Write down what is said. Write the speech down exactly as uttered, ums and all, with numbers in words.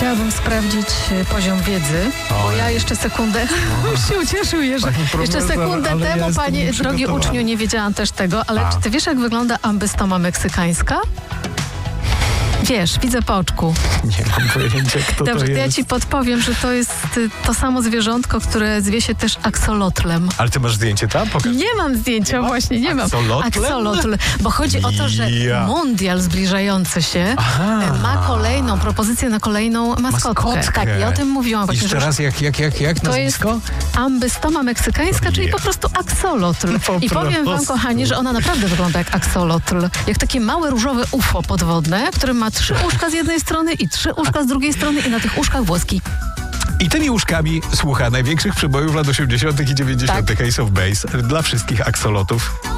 Chciałabym sprawdzić e, poziom wiedzy, bo ja jeszcze sekundę już się ucieszył, że jeszcze sekundę ale temu, ja panie, jestem drogi przygotowany. uczniu, nie wiedziałam też tego, ale A. czy ty wiesz, jak wygląda ambystoma meksykańska? Wiesz, widzę po oczku. Nie mam pojęcia, kto Dobrze, to to jest. ja ci podpowiem, że to jest y, to samo zwierzątko, które zwie się też aksolotlem. Ale ty masz zdjęcie tam? Pokaż. Nie mam zdjęcia, ma? właśnie, nie mam. Aksolotlem? Aksolotl, bo chodzi o to, że Ja. mundial zbliżający się Aha. e, ma kolejną propozycję na kolejną maskotkę. Maskotkę. Tak, i o tym mówiłam właśnie. Jeszcze że raz, jak, jak, jak, jak to jest nazwisko? ambystoma meksykańska, czyli Nie. po prostu aksolotl. Po I powiem wam, prostu. kochani, że ona naprawdę wygląda jak aksolotl. Jak takie małe różowe U F O podwodne, które ma trzy uszka z jednej strony i trzy uszka z drugiej strony i na tych uszkach włoski. I tymi łóżkami słucha największych przebojów lat osiemdziesiątych i dziewięćdziesiątych Tak. Ace of Base dla wszystkich aksolotów.